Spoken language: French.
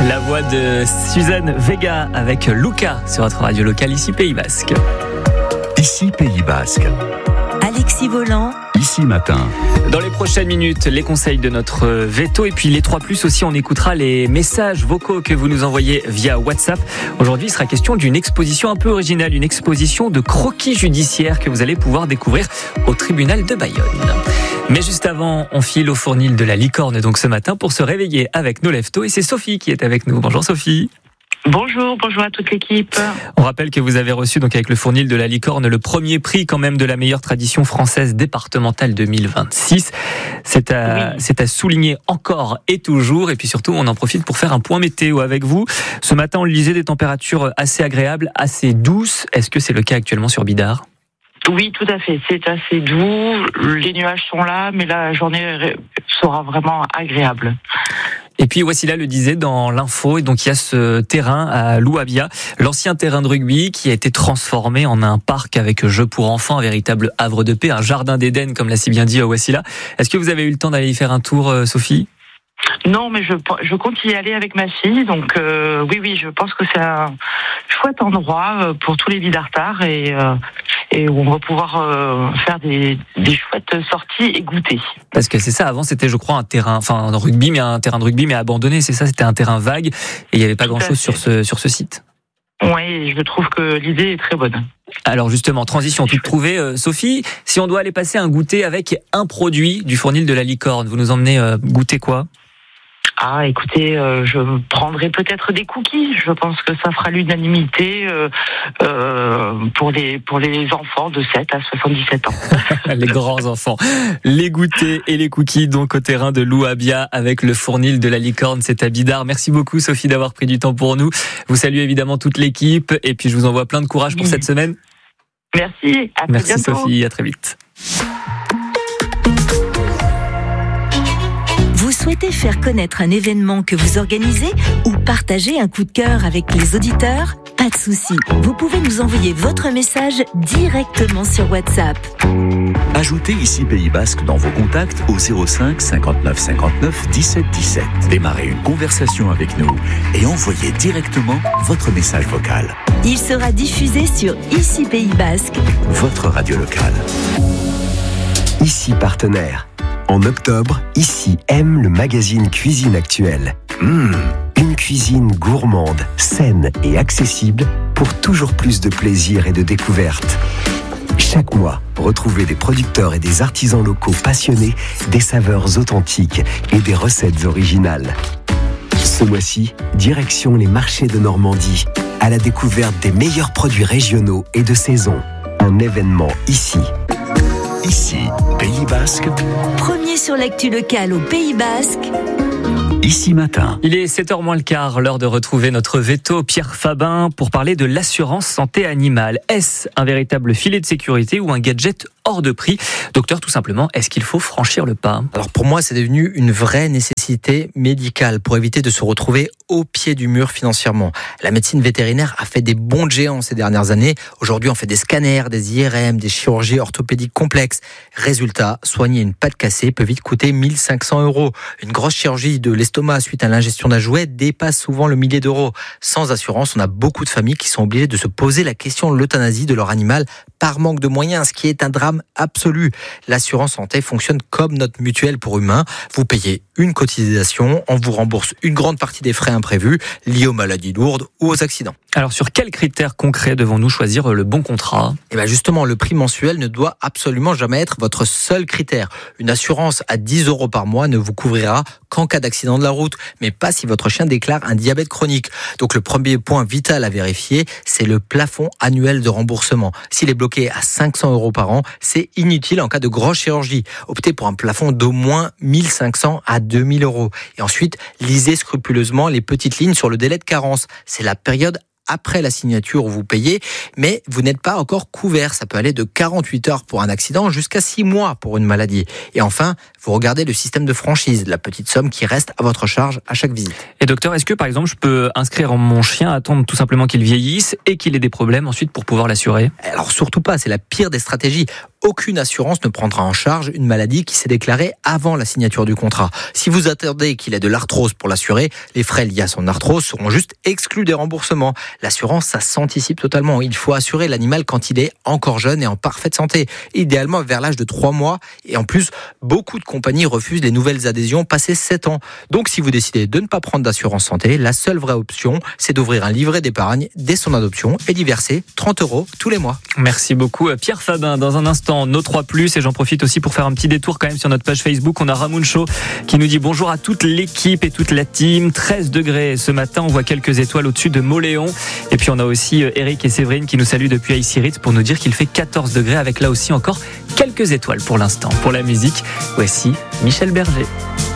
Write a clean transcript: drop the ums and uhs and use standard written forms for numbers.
La voix de Suzanne Vega avec Luca sur votre radio locale, ici Pays Basque. Ici Pays Basque. Alexis Volant. Ici Matin. Dans les prochaines minutes, les conseils de notre veto et puis les 3+, aussi on écoutera les messages vocaux que vous nous envoyez via WhatsApp. Aujourd'hui, il sera question d'une exposition un peu originale, une exposition de croquis judiciaires que vous allez pouvoir découvrir au tribunal de Bayonne. Mais juste avant, on file au fournil de la licorne donc ce matin pour se réveiller avec nos lève-tôt et c'est Sophie qui est avec nous. Bonjour Sophie. Bonjour à toute l'équipe. On rappelle que vous avez reçu donc avec le fournil de la licorne le premier prix quand même de la meilleure tradition française départementale 2026. C'est à souligner encore et toujours. Et puis surtout, on en profite pour faire un point météo avec vous. Ce matin, on le disait, des températures assez agréables, assez douces. Est-ce que c'est le cas actuellement sur Bidart ? Oui, tout à fait. C'est assez doux. Les nuages sont là, mais la journée sera vraiment agréable. Et puis Wassila le disait dans l'info, et donc il y a ce terrain à Louabia, l'ancien terrain de rugby qui a été transformé en un parc avec jeux pour enfants, un véritable havre de paix, un jardin d'Éden comme l'a si bien dit Wassila. Est-ce que vous avez eu le temps d'aller y faire un tour, Sophie ? Non, mais je compte y aller avec ma fille, donc oui, je pense que c'est un chouette endroit pour tous les Bidartards et où on va pouvoir faire des chouettes sorties et goûter. Parce que c'est ça, avant c'était je crois un terrain de rugby, mais abandonné, c'est ça, c'était un terrain vague et il n'y avait pas grand-chose sur ce site. Oui, je trouve que l'idée est très bonne. Alors justement, transition toute trouvée, Sophie, si on doit aller passer un goûter avec un produit du fournil de la licorne, vous nous emmenez goûter quoi ? Ah, écoutez, je prendrai peut-être des cookies. Je pense que ça fera l'unanimité pour les enfants de 7 à 77 ans. Les grands enfants. Les goûters et les cookies donc au terrain de Louabia avec le fournil de la licorne, c'est à Bidart. Merci beaucoup Sophie d'avoir pris du temps pour nous. Vous saluez évidemment toute l'équipe et puis je vous envoie plein de courage pour cette semaine. Merci, à très bientôt. Merci Sophie, à très vite. Vous souhaitez faire connaître un événement que vous organisez ou partager un coup de cœur avec les auditeurs ? Pas de souci, vous pouvez nous envoyer votre message directement sur WhatsApp. Ajoutez ici Pays Basque dans vos contacts au 05 59 59 17 17. Démarrez une conversation avec nous et envoyez directement votre message vocal. Il sera diffusé sur Ici Pays Basque, votre radio locale. Ici partenaire. En octobre, Ici aime le magazine Cuisine Actuelle. Une cuisine gourmande, saine et accessible pour toujours plus de plaisir et de découverte. Chaque mois, retrouvez des producteurs et des artisans locaux passionnés, des saveurs authentiques et des recettes originales. Ce mois-ci, direction les marchés de Normandie, à la découverte des meilleurs produits régionaux et de saison. Un événement ici. Ici, Pays Basque. premier sur l'actu locale au Pays Basque. Ici Matin. Il est 7h moins le quart, l'heure de retrouver notre veto Pierre Fabin pour parler de l'assurance santé animale. Est-ce un véritable filet de sécurité ou un gadget hors de prix ? Docteur, tout simplement, est-ce qu'il faut franchir le pas ? Alors pour moi, c'est devenu une vraie nécessité médicale pour éviter de se retrouver au pied du mur financièrement. La médecine vétérinaire a fait des bonds de géants ces dernières années. Aujourd'hui, on fait des scanners, des IRM, des chirurgies orthopédiques complexes. Résultat, soigner une patte cassée peut vite coûter 1 500 €. Une grosse chirurgie de l'estomac suite à l'ingestion d'un jouet dépasse souvent le millier d'euros. Sans assurance, on a beaucoup de familles qui sont obligées de se poser la question de l'euthanasie de leur animal par manque de moyens, ce qui est un drame absolu. L'assurance santé fonctionne comme notre mutuelle pour humains. Vous payez une cotisation, on vous rembourse une grande partie des frais imprévus liés aux maladies lourdes ou aux accidents. Alors sur quels critères concrets devons-nous choisir le bon contrat ? Et bien justement, le prix mensuel ne doit absolument jamais être votre seul critère. Une assurance à 10 € par mois ne vous couvrira qu'en cas d'accident de la route, mais pas si votre chien déclare un diabète chronique. Donc le premier point vital à vérifier, c'est le plafond annuel de remboursement. S'il est bloqué à 500 € par an, c'est inutile en cas de grosse chirurgie. Optez pour un plafond d'au moins 1 500 à 2 000 €. Et ensuite, lisez scrupuleusement les petites lignes sur le délai de carence. C'est la période après la signature où vous payez, mais vous n'êtes pas encore couvert. Ça peut aller de 48 heures pour un accident jusqu'à 6 mois pour une maladie. Et enfin, vous regardez le système de franchise, la petite somme qui reste à votre charge à chaque visite. Et docteur, est-ce que par exemple je peux inscrire mon chien, attendre tout simplement qu'il vieillisse et qu'il ait des problèmes ensuite pour pouvoir l'assurer ? Alors surtout pas, c'est la pire des stratégies. Aucune assurance ne prendra en charge une maladie qui s'est déclarée avant la signature du contrat. Si vous attendez qu'il ait de l'arthrose pour l'assurer, les frais liés à son arthrose seront juste exclus des remboursements. L'assurance, ça s'anticipe totalement. Il faut assurer l'animal quand il est encore jeune et en parfaite santé, idéalement vers l'âge de 3 mois. Et en plus, beaucoup de compagnies refusent les nouvelles adhésions passées 7 ans. Donc si vous décidez de ne pas prendre d'assurance santé, la seule vraie option, c'est d'ouvrir un livret d'épargne dès son adoption et d'y verser 30 € tous les mois. Merci beaucoup Pierre Fabin. Dans un instant, nos 3+, et j'en profite aussi pour faire un petit détour quand même sur notre page Facebook. On a Ramon Chaud qui nous dit bonjour à toute l'équipe et toute la team. 13 degrés ce matin, on voit quelques étoiles au-dessus de Moléon. Et puis on a aussi Eric et Séverine qui nous saluent depuis Aïssirit pour nous dire qu'il fait 14 degrés avec là aussi encore quelques étoiles pour l'instant. Pour la musique, voici Michel Berger.